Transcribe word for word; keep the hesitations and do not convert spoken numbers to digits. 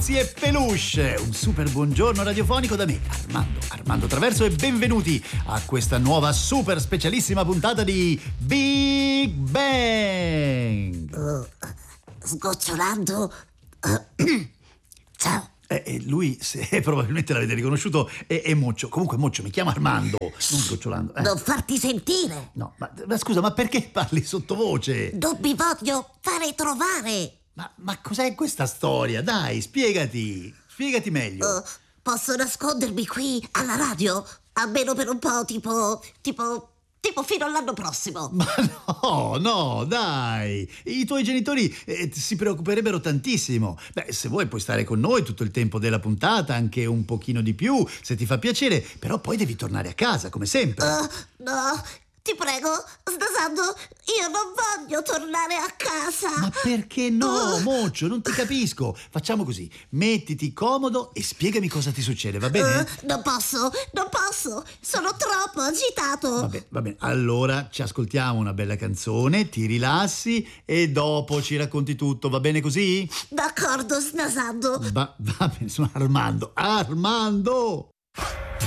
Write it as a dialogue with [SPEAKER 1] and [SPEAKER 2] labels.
[SPEAKER 1] pupazzi e peluche. Un super buongiorno radiofonico da me, Armando, Armando Traverso, e benvenuti a questa nuova super specialissima puntata di Big Bang.
[SPEAKER 2] Uh, sgocciolando. Uh, ciao.
[SPEAKER 1] Eh, eh, lui, se probabilmente l'avete riconosciuto, è, è Moccio. Comunque Moccio, mi chiama Armando, non sgocciolando. Eh.
[SPEAKER 2] Non farti sentire.
[SPEAKER 1] No, ma, ma scusa, ma perché parli sottovoce?
[SPEAKER 2] Non mi voglio fare trovare.
[SPEAKER 1] Ma, ma cos'è questa storia? Dai, spiegati, spiegati meglio.
[SPEAKER 2] Uh, posso nascondermi qui alla radio? Almeno per un po', tipo... tipo... tipo fino all'anno prossimo.
[SPEAKER 1] Ma no, no, dai. I tuoi genitori eh, si preoccuperebbero tantissimo. Beh, se vuoi puoi stare con noi tutto il tempo della puntata, anche un pochino di più, se ti fa piacere, però poi devi tornare a casa, come sempre.
[SPEAKER 2] Uh, no, ti prego, Snasando, io non voglio tornare a casa.
[SPEAKER 1] Ma perché no,
[SPEAKER 2] Uh.
[SPEAKER 1] Moccio? Non ti capisco. Facciamo così, mettiti comodo e spiegami cosa ti succede, va bene?
[SPEAKER 2] Uh, non posso, non posso, sono troppo agitato.
[SPEAKER 1] Va bene, va bene. Allora ci ascoltiamo una bella canzone, ti rilassi e dopo ci racconti tutto, va bene così?
[SPEAKER 2] D'accordo, Snasando.
[SPEAKER 1] Va, va bene, sono Armando. Armando!